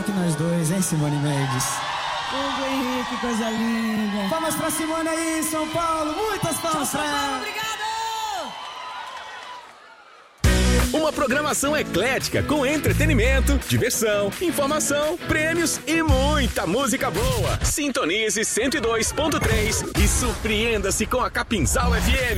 que nós dois, hein, Simone Mendes? Hugo Henrique, coisa linda. Palmas pra Simone aí, São Paulo. Muitas palmas pra ela. Obrigado! Uma programação eclética com entretenimento, diversão, informação, prêmios e muita música boa. Sintonize 102.3 e surpreenda-se com a Capinzal FM.